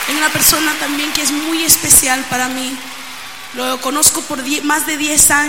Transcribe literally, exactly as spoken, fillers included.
Hay una persona también que es muy especial para mí. Lo conozco por die- más de diez años.